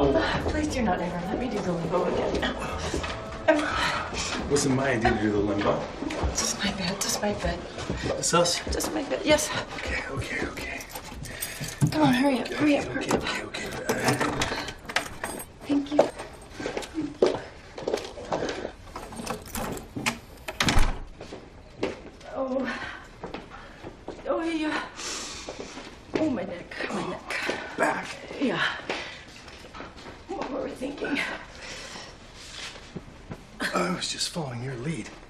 limbo. Please do not ever let me do the limbo again. Wasn't my idea to do the limbo. Just my bed, just my bed. It's us? Just my bed, yes. Okay. Come on, hurry up, hurry up. Okay. Thank you. Oh, yeah. Oh, my neck. Back. Yeah. What were we thinking? I was just following your lead.